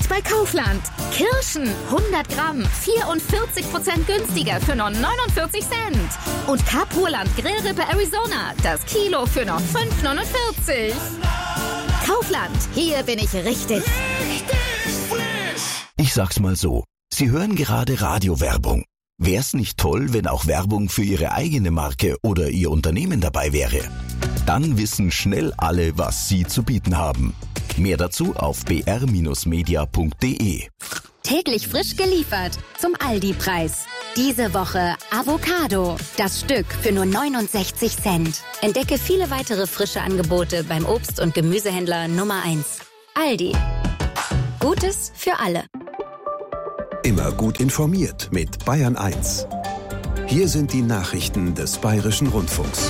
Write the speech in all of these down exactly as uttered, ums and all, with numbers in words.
Jetzt bei Kaufland. Kirschen hundert Gramm, vierundvierzig Prozent günstiger für nur neunundvierzig Cent. Und Capurland Grillrippe Arizona, das Kilo für noch fünf neunundvierzig. Kaufland, hier bin ich richtig. Ich sag's mal so, Sie hören gerade Radiowerbung. Wär's nicht toll, wenn auch Werbung für Ihre eigene Marke oder Ihr Unternehmen dabei wäre? Dann wissen schnell alle, was Sie zu bieten haben. Mehr dazu auf b r Bindestrich media punkt d e. Täglich frisch geliefert zum Aldi-Preis. Diese Woche Avocado. Das Stück für nur neunundsechzig Cent. Entdecke viele weitere frische Angebote beim Obst- und Gemüsehändler Nummer eins. Aldi. Gutes für alle. Immer gut informiert mit Bayern eins. Hier sind die Nachrichten des Bayerischen Rundfunks.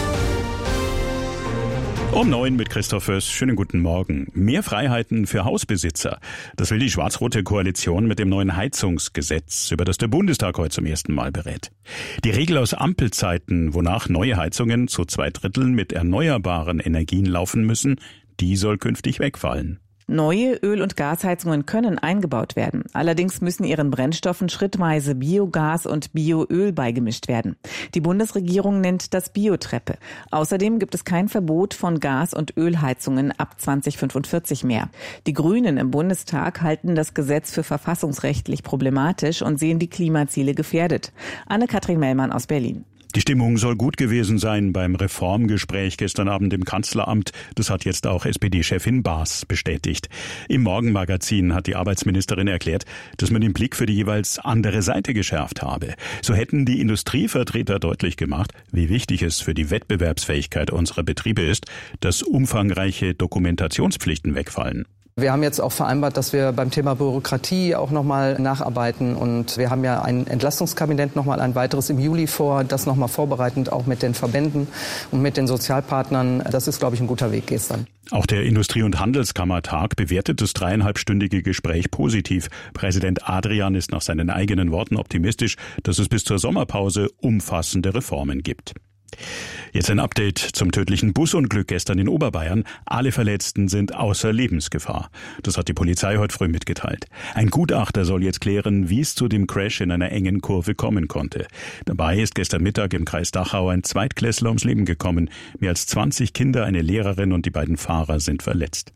Um neun mit Christoph Föß. Schönen guten Morgen. Mehr Freiheiten für Hausbesitzer. Das will die schwarz-rote Koalition mit dem neuen Heizungsgesetz, über das der Bundestag heute zum ersten Mal berät. Die Regel aus Ampelzeiten, wonach neue Heizungen zu zwei Dritteln mit erneuerbaren Energien laufen müssen, die soll künftig wegfallen. Neue Öl- und Gasheizungen können eingebaut werden. Allerdings müssen ihren Brennstoffen schrittweise Biogas und Bioöl beigemischt werden. Die Bundesregierung nennt das Biotreppe. Außerdem gibt es kein Verbot von Gas- und Ölheizungen ab zwanzig fünfundvierzig mehr. Die Grünen im Bundestag halten das Gesetz für verfassungsrechtlich problematisch und sehen die Klimaziele gefährdet. Anne-Kathrin Mellmann aus Berlin. Die Stimmung soll gut gewesen sein beim Reformgespräch gestern Abend im Kanzleramt. Das hat jetzt auch S P D-Chefin Baas bestätigt. Im Morgenmagazin hat die Arbeitsministerin erklärt, dass man den Blick für die jeweils andere Seite geschärft habe. So hätten die Industrievertreter deutlich gemacht, wie wichtig es für die Wettbewerbsfähigkeit unserer Betriebe ist, dass umfangreiche Dokumentationspflichten wegfallen. Wir haben jetzt auch vereinbart, dass wir beim Thema Bürokratie auch nochmal nacharbeiten. Und wir haben ja ein Entlastungskabinett, nochmal ein weiteres im Juli vor, das nochmal vorbereitend auch mit den Verbänden und mit den Sozialpartnern. Das ist, glaube ich, ein guter Weg gestern. Auch der Industrie- und Handelskammertag bewertet das dreieinhalbstündige Gespräch positiv. Präsident Adrian ist nach seinen eigenen Worten optimistisch, dass es bis zur Sommerpause umfassende Reformen gibt. Jetzt ein Update zum tödlichen Busunglück gestern in Oberbayern. Alle Verletzten sind außer Lebensgefahr. Das hat die Polizei heute früh mitgeteilt. Ein Gutachter soll jetzt klären, wie es zu dem Crash in einer engen Kurve kommen konnte. Dabei ist gestern Mittag im Kreis Dachau ein Zweitklässler ums Leben gekommen. Mehr als zwanzig Kinder, eine Lehrerin und die beiden Fahrer sind verletzt.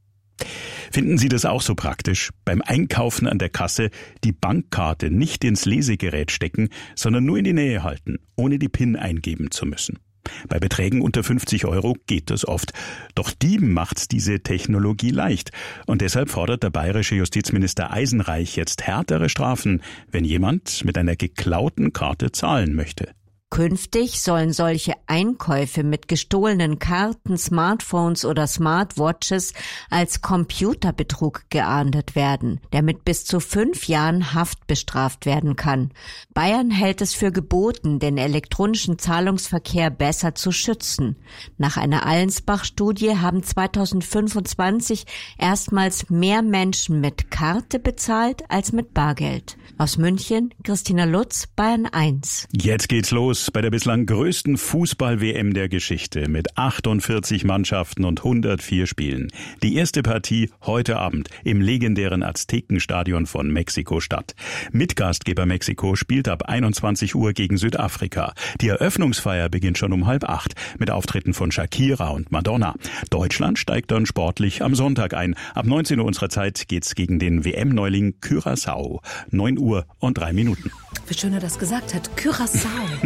Finden Sie das auch so praktisch? Beim Einkaufen an der Kasse die Bankkarte nicht ins Lesegerät stecken, sondern nur in die Nähe halten, ohne die PIN eingeben zu müssen. Bei Beträgen unter fünfzig Euro geht das oft. Doch Dieben macht's diese Technologie leicht. Und deshalb fordert der bayerische Justizminister Eisenreich jetzt härtere Strafen, wenn jemand mit einer geklauten Karte zahlen möchte. Künftig sollen solche Einkäufe mit gestohlenen Karten, Smartphones oder Smartwatches als Computerbetrug geahndet werden, der mit bis zu fünf Jahren Haft bestraft werden kann. Bayern hält es für geboten, den elektronischen Zahlungsverkehr besser zu schützen. Nach einer Allensbach-Studie haben zweitausendfünfundzwanzig erstmals mehr Menschen mit Karte bezahlt als mit Bargeld. Aus München, Christina Lutz, Bayern eins. Jetzt geht's los bei der bislang größten Fußball-W M der Geschichte mit achtundvierzig Mannschaften und hundertvier Spielen. Die erste Partie heute Abend im legendären Aztekenstadion von Mexiko-Stadt. Mitgastgeber Mexiko spielt ab einundzwanzig Uhr gegen Südafrika. Die Eröffnungsfeier beginnt schon um halb acht mit Auftritten von Shakira und Madonna. Deutschland steigt dann sportlich am Sonntag ein. Ab neunzehn Uhr unserer Zeit geht's gegen den W M-Neuling Curaçao. neun Uhr und drei Minuten. Wie schön er das gesagt hat. Curaçao.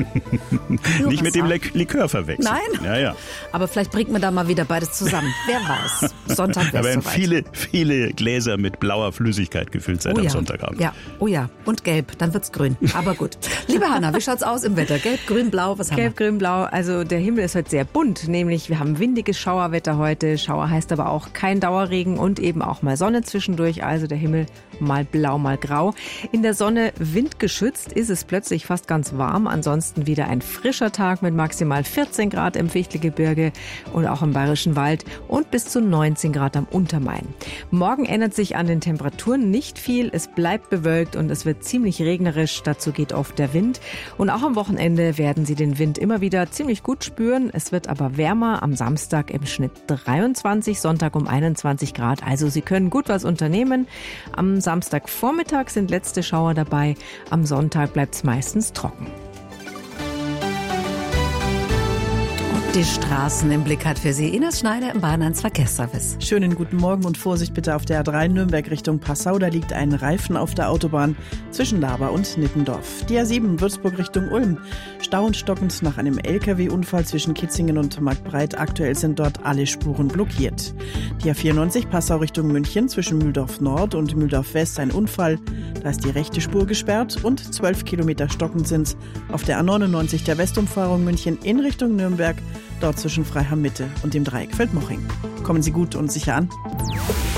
Nicht mit dem Lik- Likör verwechseln. Nein? Ja, ja. Aber vielleicht bringt man da mal wieder beides zusammen. Wer weiß. Sonntag Da wäre werden es soweit. viele, viele Gläser mit blauer Flüssigkeit gefüllt seit Oh am ja. Sonntagabend. Ja, oh ja. Und gelb, dann wird's grün. Aber gut. Liebe Hanna, wie schaut's aus im Wetter? Gelb, grün, blau, was haben Gelb, grün, blau. Also der Himmel ist heute sehr bunt. Nämlich wir haben windiges Schauerwetter heute. Schauer heißt aber auch kein Dauerregen und eben auch mal Sonne zwischendurch. Also der Himmel mal blau, mal grau. In der Sonne windgeschützt. Jetzt ist es plötzlich fast ganz warm. Ansonsten wieder ein frischer Tag mit maximal vierzehn Grad im Fichtelgebirge und auch im Bayerischen Wald und bis zu neunzehn Grad am Untermain. Morgen ändert sich an den Temperaturen nicht viel. Es bleibt bewölkt und es wird ziemlich regnerisch. Dazu geht oft der Wind. Und auch am Wochenende werden Sie den Wind immer wieder ziemlich gut spüren. Es wird aber wärmer. Am Samstag im Schnitt dreiundzwanzig, Sonntag um einundzwanzig Grad. Also Sie können gut was unternehmen. Am Samstagvormittag sind letzte Schauer dabei. Am Sonntag bleibt es meistens trocken. Die Straßen im Blick hat für Sie Ines Schneider im Bahn eins Verkehrsservice. Schönen guten Morgen und Vorsicht bitte auf der A drei Nürnberg Richtung Passau. Da liegt ein Reifen auf der Autobahn zwischen Laber und Nippendorf. Die A sieben Würzburg Richtung Ulm. Stau und stockend nach einem L K W-Unfall zwischen Kitzingen und Marktbreit. Aktuell sind dort alle Spuren blockiert. Die A vierundneunzig Passau Richtung München zwischen Mühldorf Nord und Mühldorf West ein Unfall. Da ist die rechte Spur gesperrt und zwölf Kilometer stockend sind auf der A neunundneunzig der Westumfahrung München in Richtung Nürnberg. Dort zwischen Freiham Mitte und dem Dreieck Feldmoching. Kommen Sie gut und sicher an.